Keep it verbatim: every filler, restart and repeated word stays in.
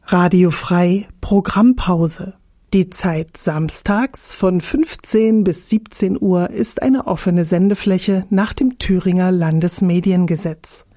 Radio Frei Programmpause. Die Zeit samstags von fünfzehn bis siebzehn Uhr ist eine offene Sendefläche nach dem Thüringer Landesmediengesetz.